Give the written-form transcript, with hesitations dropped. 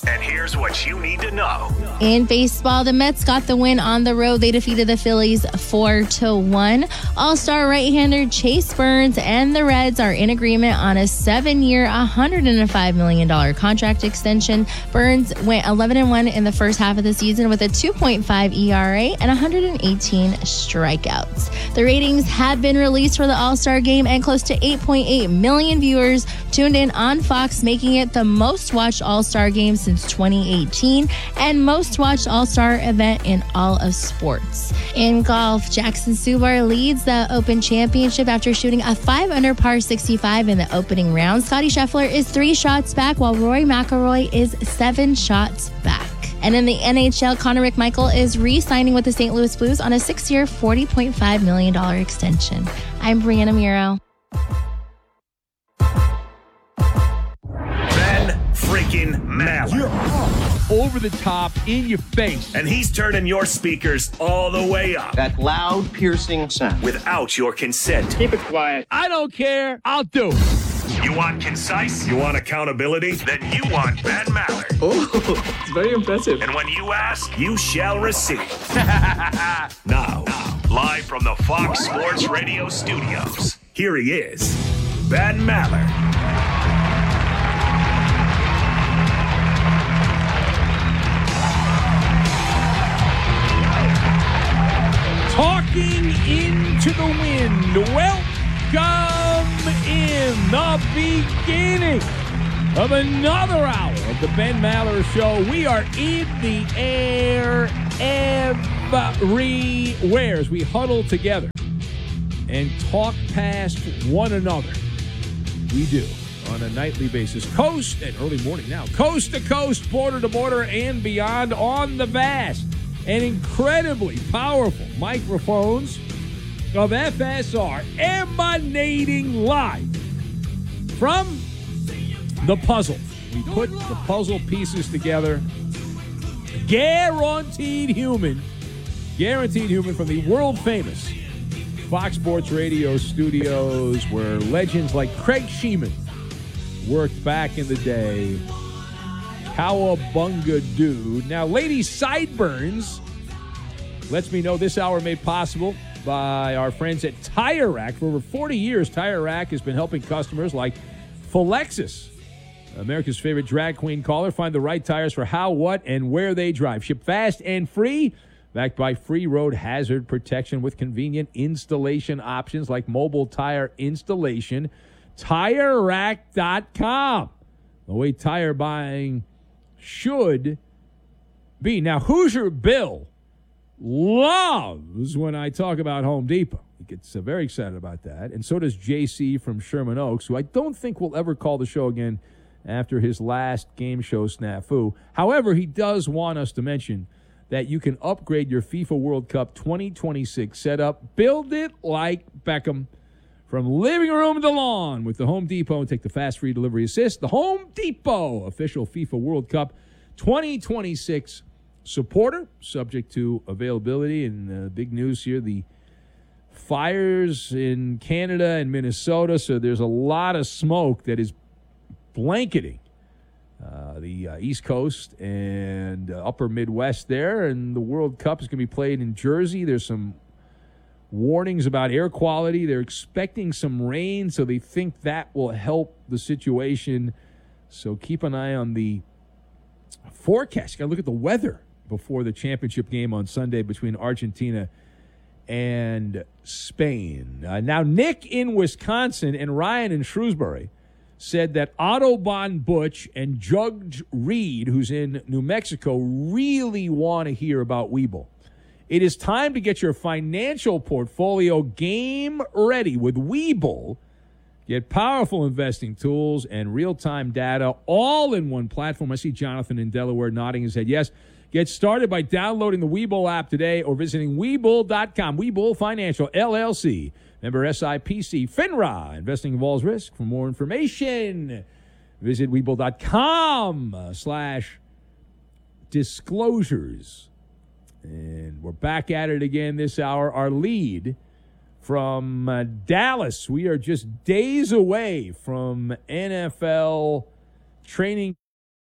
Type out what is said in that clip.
And here's what you need to know. In baseball, the Mets got the win on the road. They defeated the Phillies 4-1. All-star right-hander Chase Burns and the Reds are in agreement on a 7-year, $105 million contract extension. Burns went 11-1 in the first half of the season with a 2.5 ERA and 118 strikeouts. The ratings have been released for the All-Star game, and close to 8.8 million viewers tuned in on Fox, making it the most-watched All-Star game since 2018 and most watched all-star event in all of sports. In golf, Jackson Subar leads the Open Championship after shooting a 5-under par 65 in the opening round. Scottie Scheffler is 3 shots back, while Rory McIlroy is 7 shots back. And in the NHL, Connor McMichael is re-signing with the St. Louis Blues on a 6-year, $40.5 million extension. I'm Brianna Muro. Freaking Maller. You're over the top, in your face. And he's turning your speakers all the way up. That loud, piercing sound. Without your consent. Keep it quiet. I don't care. I'll do it. You want concise? You want accountability? Then you want Ben Maller. Oh, it's very impressive. And when you ask, you shall receive. Now, live from the Fox Sports Radio studios, here he is, Ben Maller. Talking into the wind. Welcome in the beginning of another hour of the Ben Maller Show. We are in the air everywhere as we huddle together and talk past one another. We do on a nightly basis, coast and early morning now, coast to coast, border to border, and beyond on the vast and incredibly powerful microphones of FSR, emanating live from the puzzle. We put the puzzle pieces together. Guaranteed human from the world-famous Fox Sports Radio studios, where legends like Craig Sheeman worked back in the day. Cowabunga dude. Now, Lady Sideburns lets me know this hour made possible by our friends at Tire Rack. For over 40 years, Tire Rack has been helping customers like Philexis, America's favorite drag queen caller, find the right tires for how, what, and where they drive. Ship fast and free, backed by free road hazard protection with convenient installation options like mobile tire installation. TireRack.com. The way tire buying should be. Now, Hoosier Bill loves when I talk about Home Depot. He gets very excited about that. And so does JC from Sherman Oaks, who I don't think will ever call the show again after his last game show snafu. However, he does want us to mention that you can upgrade your FIFA World Cup 2026 setup. Build it like Beckham. From living room to lawn with the Home Depot, and take the fast free delivery assist. The Home Depot official FIFA World Cup 2026 supporter, subject to availability. And big news here, the fires in Canada and Minnesota. So there's a lot of smoke that is blanketing the East Coast and upper Midwest there. And the World Cup is going to be played in Jersey. There's some warnings about air quality. They're expecting some rain, so they think that will help the situation. So keep an eye on the forecast. You got to look at the weather before the championship game on Sunday between Argentina and Spain. Now, Nick in Wisconsin and Ryan in Shrewsbury said that Autobahn Butch and Judge Reed, who's in New Mexico, really want to hear about Webull. It is time to get your financial portfolio game ready with Webull. Get powerful investing tools and real-time data all in one platform. I see Jonathan in Delaware nodding his head yes. Get started by downloading the Webull app today or visiting Webull.com. Webull Financial, LLC. Member SIPC. FINRA. Investing involves risk. For more information, visit Webull.com/disclosures. And we're back at it again this hour. Our lead from Dallas. We are just days away from NFL training